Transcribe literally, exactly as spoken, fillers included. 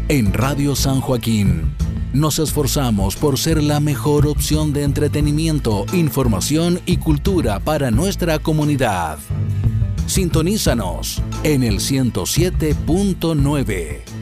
En Radio San Joaquín nos esforzamos por ser la mejor opción de entretenimiento, información y cultura para nuestra comunidad. Sintonízanos en el ciento siete punto nueve.